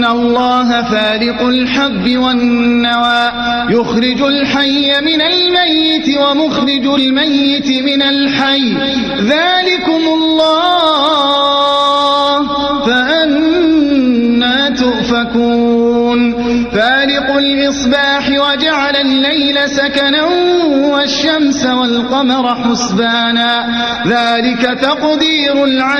إن الله فالق الحب والنوى يخرج الحي من الميت ومخرج الميت من الحي ذلكم الله فأنا تؤفكون فالق الإصباح وجعل الليل سكنا والشمس والقمر حسبانا ذلك تقدير العزيز